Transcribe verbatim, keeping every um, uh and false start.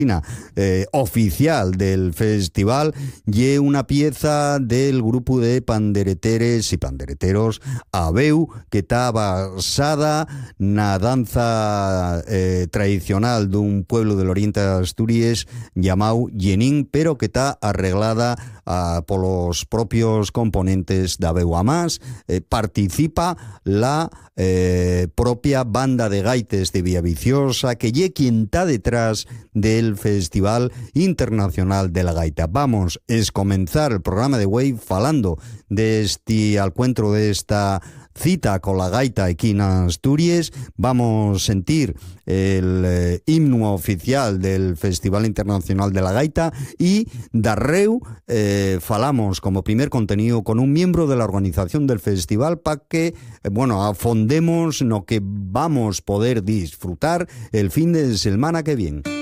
Eh, oficial del festival y una pieza del grupo de pandereteres y pandereteros Abeu, que está basada na danza eh, tradicional dun pueblo del oriente de Asturias llamado Yenín, pero que está arreglada uh, por los propios componentes de Abeu. Además, eh, participa la eh, propia banda de gaites de Villaviciosa, que ye quien está detrás del Festival Internacional de la Gaita. Vamos a comenzar el programa de Wave falando de este encuentro, de esta cita con la gaita aquí en Asturias. Vamos a sentir el eh, himno oficial del Festival Internacional de la Gaita y darreu eh, falamos como primer contenido con un miembro de la organización del festival para que, eh, bueno, afondemos lo que vamos a poder disfrutar el fin de semana que viene.